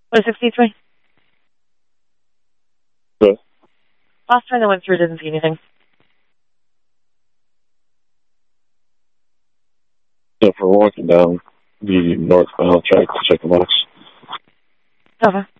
What, 63? Good. Last time I went through, didn't see anything. So if we're walking down the northbound track to check the box. Okay.